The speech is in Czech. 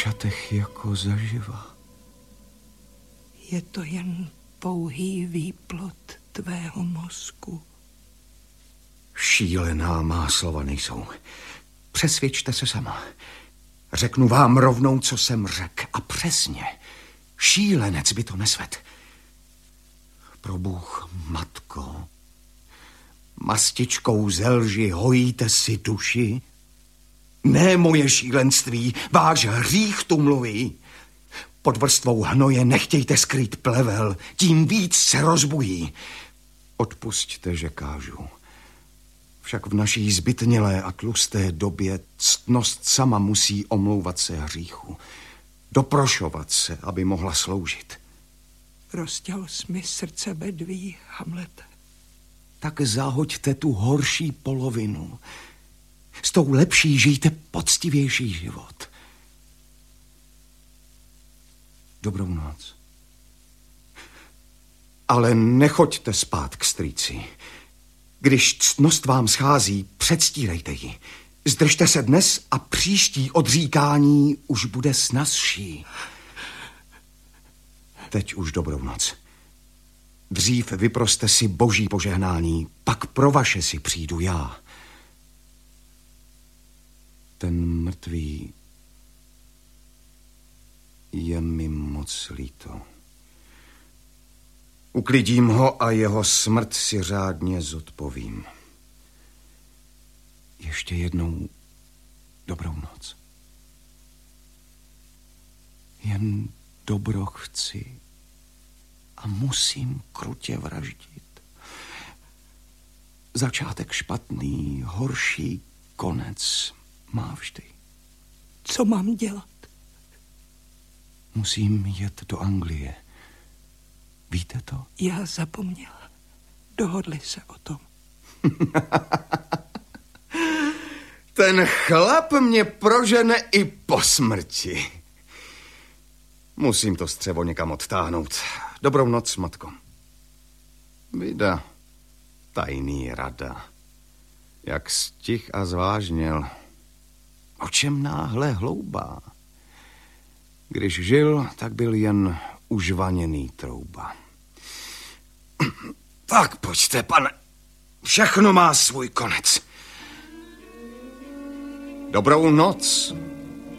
šatech jako zaživa. Je to jen pouhý výplod tvého mozku. Šílená má slova nejsou. Přesvědčte se sama. Řeknu vám rovnou, co jsem řekl. A přesně. Šílenec by to nesvedl. Probůh, matko, mastičkou ze lži hojíte si duši? Ne moje šílenství, váš hřích tu mluví. Pod vrstvou hnoje nechtějte skrýt plevel, tím víc se rozbují. Odpusťte, že kážu. Však v naší zbytnělé a tlusté době ctnost sama musí omlouvat se hříchu. Doprošovat se, aby mohla sloužit. Roztěl jsi mi srdce bedví, Hamlete. Tak zahoďte tu horší polovinu. S tou lepší žijte poctivější život. Dobrou noc. Ale nechoďte spát k strýci. Když ctnost vám schází, předstírejte ji. Zdržte se dnes a příští odříkání už bude snazší. Teď už dobrou noc. Dřív vyproste si boží požehnání, pak pro vaše si přijdu já. Ten mrtvý je mi moc líto. Uklidím ho a jeho smrt si řádně zodpovím. Ještě jednou dobrou noc. Jen dobro chci a musím krutě vraždit. Začátek špatný, horší konec má vždy. Co mám dělat? Musím jet do Anglie. Víte to? Já zapomněla. Dohodli se o tom. Ten chlap mě prožene i po smrti. Musím to střevo někam odtáhnout. Dobrou noc, matko. Vida, tajný rada. Jak stih a zvážněl. O čem náhle hloubá? Když žil, tak byl jen užvaněný trouba. Tak pojďte, pane. Všechno má svůj konec. Dobrou noc.